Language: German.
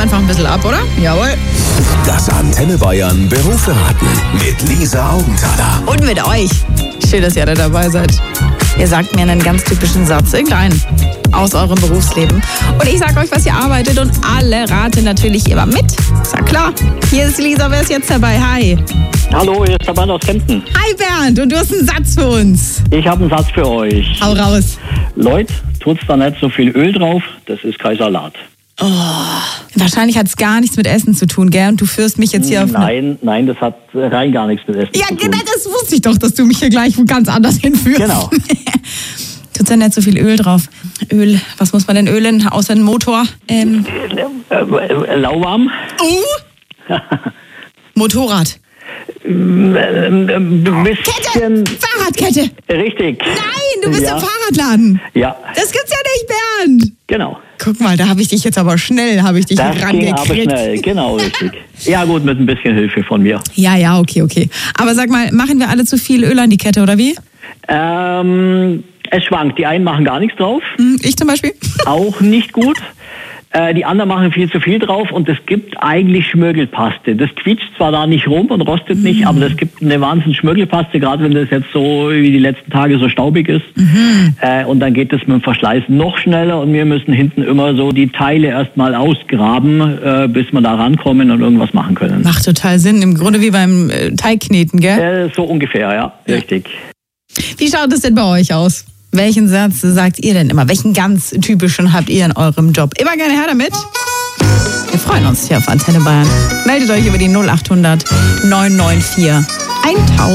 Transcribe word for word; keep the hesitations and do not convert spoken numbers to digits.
einfach ein bisschen ab, oder? Jawohl. Das Antenne Bayern Berufsberaten mit Lisa Augenthaler. Und mit euch. Schön, dass ihr alle dabei seid. Ihr sagt mir einen ganz typischen Satz, irgendeinen aus eurem Berufsleben. Und ich sag euch, was ihr arbeitet und alle raten natürlich immer mit. Ist ja klar. Hier ist Lisa, wer ist jetzt dabei? Hi. Hallo, hier ist der Bernd aus Kempten. Hi Bernd, und du hast einen Satz für uns. Ich habe einen Satz für euch. Hau raus. Leute, tut's da nicht so viel Öl drauf, das ist kein Salat. Oh, wahrscheinlich hat es gar nichts mit Essen zu tun, gell? Und du führst mich jetzt hier auf... Nein, nein, das hat rein gar nichts mit Essen Ja, zu tun. genau, das wusste ich doch, dass du mich hier gleich ganz anders hinführst. Genau. Tut's da nicht so viel Öl drauf? Öl, was muss man denn ölen, außer den Motor? Ähm, Äh, äh, lauwarm. uh, Motorrad. Ähm, ähm, bisschen Kette! Fahrradkette! Richtig. Nein, du bist ja. im Fahrradladen. Ja, Das gibt's ja nicht, Bernd. genau. Guck mal, da habe ich dich jetzt aber schnell, habe ich dich Das ging aber rangekriegt. schnell, genau, richtig. Ja gut, mit ein bisschen Hilfe von mir. Ja, ja, okay, okay. Aber sag mal, machen wir alle zu viel Öl an die Kette, oder wie? Ähm, es schwankt. Die einen machen gar nichts drauf, Hm, ich zum Beispiel. auch nicht gut. Äh, die anderen machen viel zu viel drauf und es gibt eigentlich Schmirgelpaste. Das quietscht zwar da nicht rum und rostet Mhm. nicht, aber das gibt eine wahnsinnige Schmirgelpaste, gerade wenn das jetzt so wie die letzten Tage so staubig ist. Mhm. Äh, und dann geht es mit dem Verschleiß noch schneller und wir müssen hinten immer so die Teile erstmal ausgraben, äh, bis wir da rankommen und irgendwas machen können. Macht total Sinn. Im Grunde wie beim äh, Teigkneten, gell? Äh, so ungefähr, ja, richtig. Wie schaut es denn bei euch aus? Welchen Satz sagt ihr denn immer? Welchen ganz typischen habt ihr in eurem Job? Immer gerne her damit. Wir freuen uns hier auf Antenne Bayern. Meldet euch über die null acht hundert neun neun vier tausend.